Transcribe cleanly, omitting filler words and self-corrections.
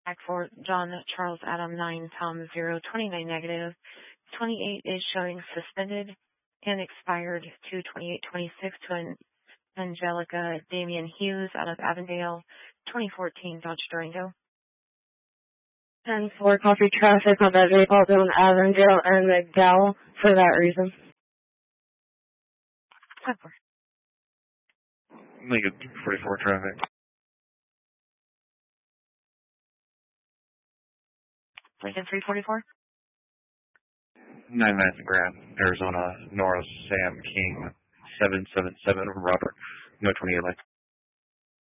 for John Charles Adam 9 Tom 0 29 negative. 28 is showing suspended and expired to 2826 to an Angelica Damian Hughes out of Avondale, 2014 Dodge Durango. 10-4 coffee traffic on that vehicle doing Avondale and McDowell for that reason. 10-4. Lincoln 44 traffic. Lincoln 344. 99th and Grand, Arizona, Nora Sam King, 777 Robert, no 28 light.